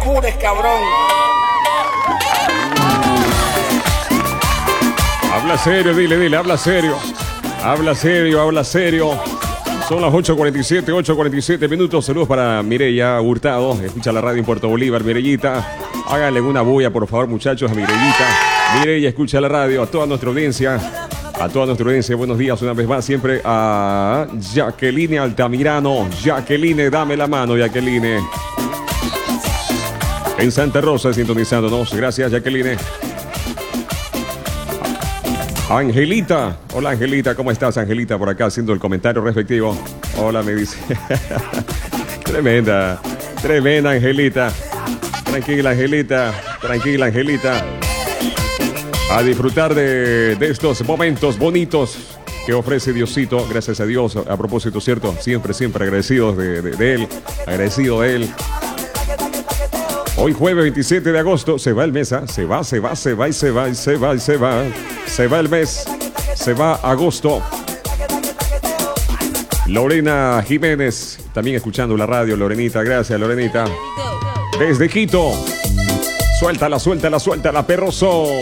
apures, cabrón. Habla serio, dile, habla serio. Habla serio. Son las 8:47 minutos. Saludos para Mireya Hurtado. Escucha la radio en Puerto Bolívar, Mireyita. Háganle una bulla, por favor, muchachos, a Mireyita. Mireya, escucha la radio. A toda nuestra audiencia. Buenos días una vez más. Siempre a Jacqueline Altamirano. Jacqueline, dame la mano, Jacqueline. En Santa Rosa, sintonizándonos. Gracias, Jacqueline. Angelita. Hola, Angelita. ¿Cómo estás, Angelita? Por acá haciendo el comentario respectivo. Hola, me dice. Tremenda, Angelita. Tranquila, Angelita. A disfrutar de estos momentos bonitos que ofrece Diosito. Gracias a Dios. A propósito, ¿cierto? Siempre agradecidos de Él. Agradecido de Él. Hoy jueves 27 de agosto, se va el mes, se va el mes, se va agosto. Lorena Jiménez, también escuchando la radio, Lorenita, gracias Lorenita. Desde Quito, suéltala, perroso.